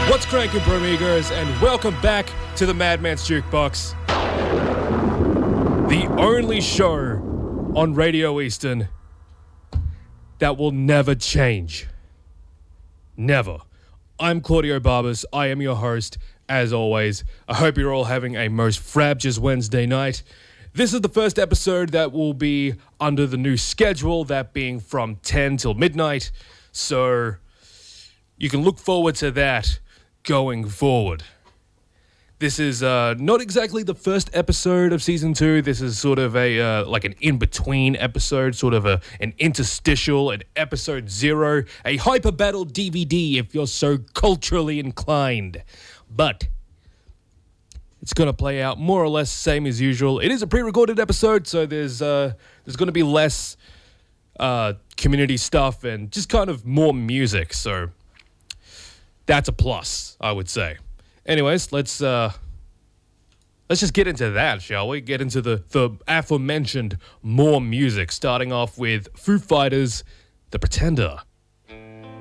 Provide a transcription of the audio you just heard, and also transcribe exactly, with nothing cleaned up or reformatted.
What's cranking, Bromigos, and welcome back to the Madman's Jukebox, the only show on Radio Eastern that will never change. Never. I'm Claudio Barbas. I am your host, as always. I hope you're all having a most frabjous Wednesday night. This is the first episode that will be under the new schedule, that being from ten till midnight. So you can look forward to that going forward. This is uh, not exactly the first episode of season two. This is sort of a uh, like an in-between episode, sort of a an interstitial, an episode zero, a hyper battle D V D if you're so culturally inclined. But it's going to play out more or less same as usual. It is a pre-recorded episode, so there's uh, there's going to be less uh, community stuff and just kind of more music. So that's a plus, I would say. Anyways, let's uh, let's just get into that, shall we? Get into the, the aforementioned more music, starting off with Foo Fighters, The Pretender.